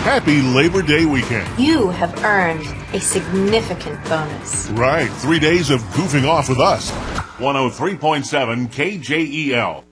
happy Labor Day weekend. You have earned a significant bonus. Right, 3 days of goofing off with us. 103.7 KJEL.